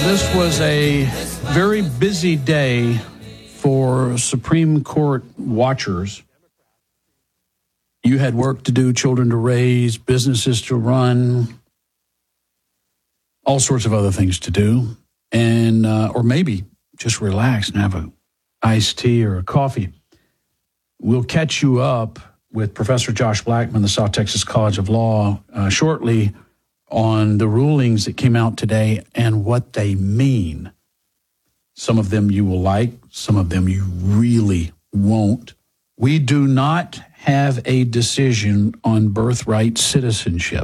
This was a very busy day for Supreme Court watchers. You had work to do, children to raise, businesses to run, all sorts of other things to do, and or maybe just relax and have a iced tea or a coffee. We'll catch you up with Professor Josh Blackman, the South Texas College of Law, shortly on the rulings that came out today and what they mean. Some of them you will like, some of them you really won't. We do not have a decision on birthright citizenship.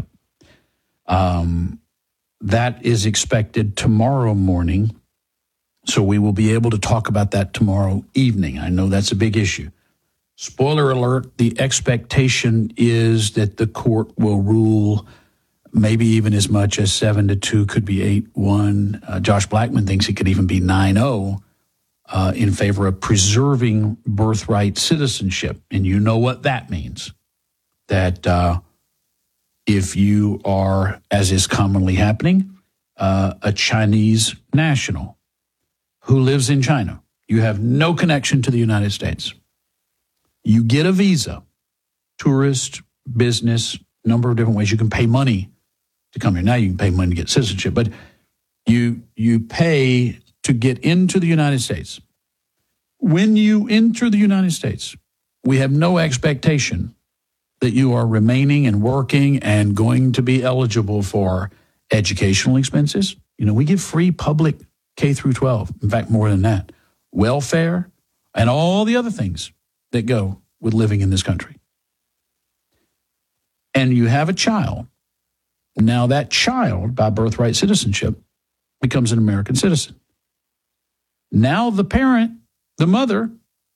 That is expected tomorrow morning, so we will be able to talk about that tomorrow evening. I know that's a big issue. Spoiler alert, the expectation is that the court will rule maybe even as much as 7-2, could be 8-1. Josh Blackman thinks it could even be 9-0 in favor of preserving birthright citizenship. And you know what that means. That if you are, as is commonly happening, a Chinese national who lives in China, you have no connection to the United States. You get a visa, tourist, business, number of different ways. You can pay money to come here. Now you can pay money to get citizenship, but you pay to get into the United States. When you enter the United States, we have no expectation that you are remaining and working and going to be eligible for educational expenses. You know, we give free public K through 12. In fact, more than that, welfare and all the other things that go with living in this country. And you have a child. Now that child, by birthright citizenship, becomes an American citizen. Now the parent, the mother,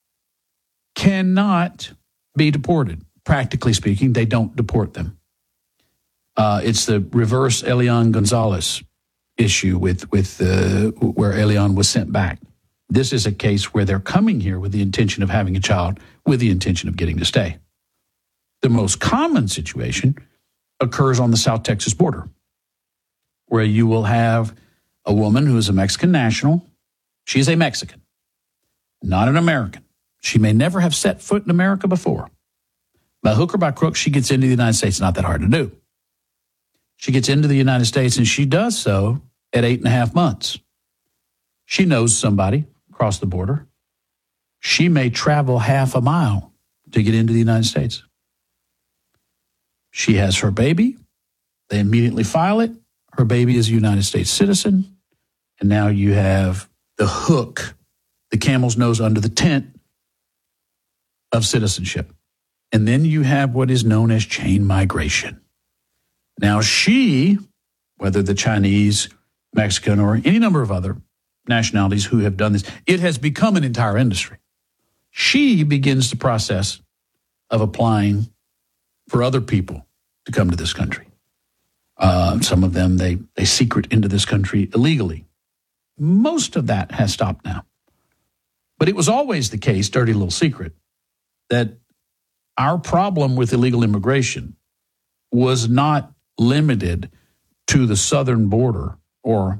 cannot be deported. Practically speaking, they don't deport them. It's the reverse Elian Gonzalez issue with where Elian was sent back. This is a case where they're coming here with the intention of having a child, with the intention of getting to stay. The most common situation occurs on the South Texas border, where you will have a woman who is a Mexican national. She's a Mexican, not an American. She may never have set foot in America before. By hook or by crook, she gets into the United States. Not that hard to do. She gets into the United States, and she does so at 8.5 months. She knows somebody across the border. She may travel half a mile to get into the United States. She has her baby. They immediately file it. Her baby is a United States citizen. And now you have the hook, the camel's nose under the tent of citizenship. And then you have what is known as chain migration. Now she, whether the Chinese, Mexican, or any number of other nationalities who have done this, it has become an entire industry. She begins the process of applying for other people to come to this country. Some of them, they secret into this country illegally. Most of that has stopped now. But it was always the case, dirty little secret, that our problem with illegal immigration was not limited to the southern border or